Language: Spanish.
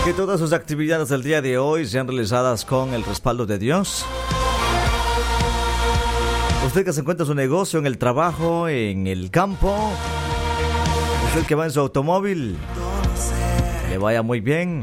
Que todas sus actividades del día de hoy sean realizadas con el respaldo de Dios. Usted que se encuentra en su negocio, en el trabajo, en el campo, usted que va en su automóvil, le vaya muy bien.